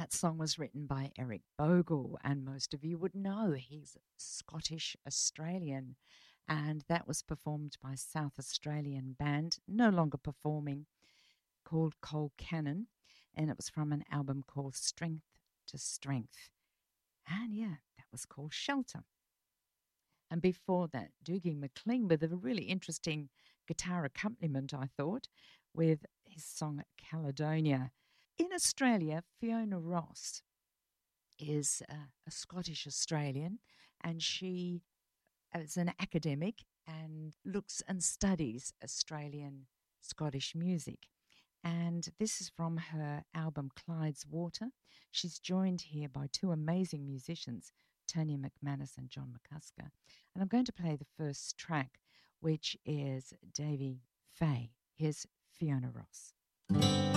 That song was written by Eric Bogle, and most of you would know he's Scottish Australian. And that was performed by South Australian band, no longer performing, called Cole Cannon. And it was from an album called Strength to Strength. And yeah, that was called Shelter. And before that, Dougie MacLean with a really interesting guitar accompaniment, I thought, with his song Caledonia. In Australia, Fiona Ross is a Scottish Australian, and she is an academic and looks and studies Australian Scottish music. And this is from her album Clyde's Water. She's joined here by two amazing musicians, Tanya McManus and John McCusker. And I'm going to play the first track, which is Davy Fay. Here's Fiona Ross.